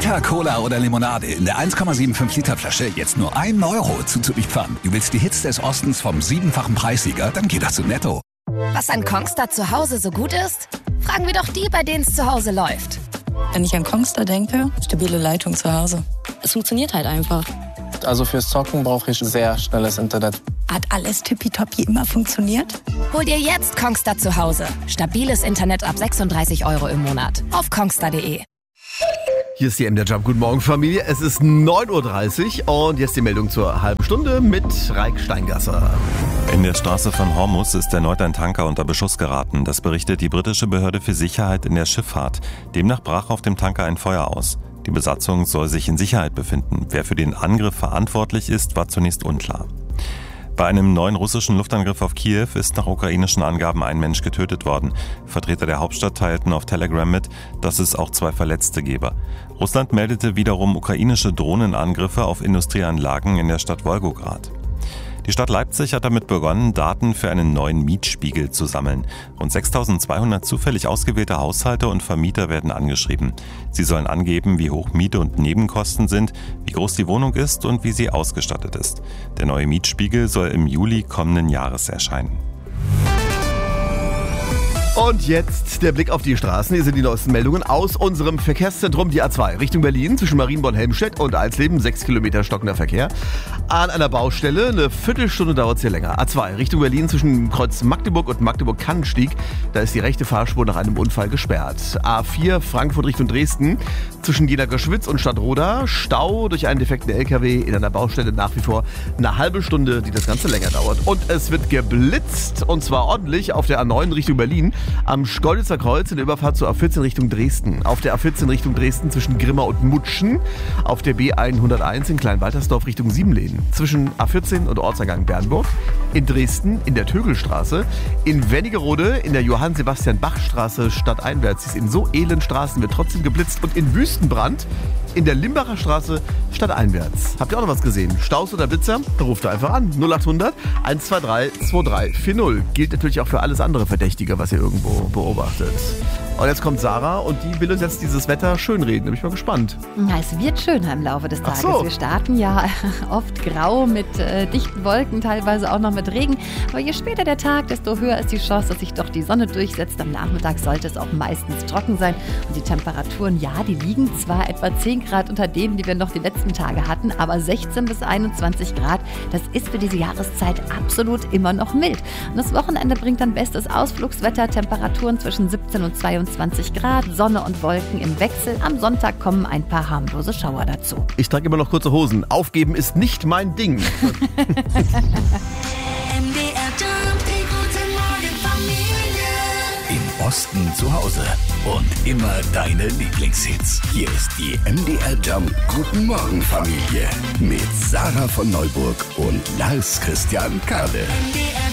Fanta, Cola oder Limonade in der 1,75 Liter Flasche jetzt nur 1 Euro zuzulieferern. Du willst die Hits des Ostens vom 7-fachen Preissieger? Dann geh doch zu Netto. Was an Kongstar zu Hause so gut ist? Fragen wir doch die, bei denen es zu Hause läuft. Wenn ich an Kongstar denke, stabile Leitung zu Hause. Es funktioniert halt einfach. Also fürs Zocken brauche ich sehr schnelles Internet. Hat alles tippitoppi immer funktioniert? Hol dir jetzt Kongstar zu Hause. Stabiles Internet ab 36 € im Monat. Auf kongstar.de. Hier ist die MDR Jump. Guten Morgen, Familie. Es ist 9.30 Uhr und jetzt die Meldung zur halben Stunde mit Raik Steingasser. In der Straße von Hormuz ist erneut ein Tanker unter Beschuss geraten. Das berichtet die britische Behörde für Sicherheit in der Schifffahrt. Demnach brach auf dem Tanker ein Feuer aus. Die Besatzung soll sich in Sicherheit befinden. Wer für den Angriff verantwortlich ist, war zunächst unklar. Bei einem neuen russischen Luftangriff auf Kiew ist nach ukrainischen Angaben ein Mensch getötet worden. Vertreter der Hauptstadt teilten auf Telegram mit, dass es auch 2 Verletzte gebe. Russland meldete wiederum ukrainische Drohnenangriffe auf Industrieanlagen in der Stadt Wolgograd. Die Stadt Leipzig hat damit begonnen, Daten für einen neuen Mietspiegel zu sammeln. Rund 6.200 zufällig ausgewählte Haushalte und Vermieter werden angeschrieben. Sie sollen angeben, wie hoch Miete und Nebenkosten sind, wie groß die Wohnung ist und wie sie ausgestattet ist. Der neue Mietspiegel soll im Juli kommenden Jahres erscheinen. Und jetzt der Blick auf die Straßen. Hier sind die neuesten Meldungen aus unserem Verkehrszentrum. Die A2 Richtung Berlin zwischen Marienborn-Helmstedt und Alsleben. 6 Kilometer stockender Verkehr. An einer Baustelle, eine Viertelstunde dauert es hier länger. A2 Richtung Berlin zwischen Kreuz Magdeburg und Magdeburg-Kannenstieg. Da ist die rechte Fahrspur nach einem Unfall gesperrt. A4 Frankfurt Richtung Dresden zwischen Jena-Göschwitz und Stadtroda. Stau durch einen defekten LKW in einer Baustelle nach wie vor eine halbe Stunde, die das Ganze länger dauert. Und es wird geblitzt und zwar ordentlich auf der A9 Richtung Berlin. Am Schkeuditzer Kreuz in der Überfahrt zur A14 Richtung Dresden. Auf der A14 Richtung Dresden zwischen Grimma und Mutschen. Auf der B101 in Kleinwaltersdorf Richtung Siebenlehn. Zwischen A14 und Ortseingang Bernburg. In Dresden in der Tögelstraße. In Wernigerode in der Johann-Sebastian-Bach-Straße stadteinwärts. Sie ist in so elenden Straßen, wird trotzdem geblitzt. Und in Wüstenbrand in der Limbacher Straße stadteinwärts. Habt ihr auch noch was gesehen? Staus oder Blitzer? Ruft da einfach an. 0800 123 2340. Gilt natürlich auch für alles andere Verdächtige, was ihr irgendwo beobachtet. Und jetzt kommt Sarah und die will uns jetzt dieses Wetter schönreden. Da bin ich mal gespannt. Ja, es wird schöner im Laufe des Tages. So. Wir starten ja oft grau mit dichten Wolken, teilweise auch noch mit Regen. Aber je später der Tag, desto höher ist die Chance, dass sich doch die Sonne durchsetzt. Am Nachmittag sollte es auch meistens trocken sein. Und die Temperaturen, ja, die liegen zwar etwa 10 Grad unter denen, die wir noch die letzten Tage hatten, aber 16 bis 21 Grad, das ist für diese Jahreszeit absolut immer noch mild. Und das Wochenende bringt dann bestes Ausflugswetter, Temperaturen zwischen 17 und 22 Grad, Sonne und Wolken im Wechsel. Am Sonntag kommen ein paar harmlose Schauer dazu. Ich trage immer noch kurze Hosen. Aufgeben ist nicht mein Ding. Im Osten zu Hause und immer deine Lieblingshits. Hier ist die MDR Jump Guten Morgen Familie mit Sarah von Neuburg und Lars Christian Kade.